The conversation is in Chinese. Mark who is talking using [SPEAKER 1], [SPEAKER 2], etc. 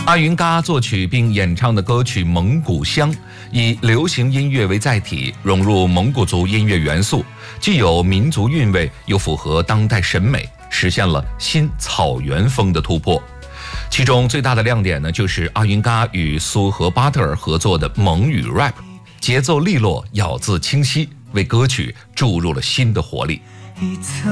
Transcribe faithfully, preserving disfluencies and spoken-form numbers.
[SPEAKER 1] 阿云嘎作曲并演唱的歌曲《蒙古香》，以流行音乐为载体，融入蒙古族音乐元素，既有民族韵味，又符合当代审美，实现了新草原风的突破。其中最大的亮点呢，就是阿云嘎与苏和巴特尔合作的蒙语 rap， 节奏利落，咬字清晰，为歌曲注入了新的活力。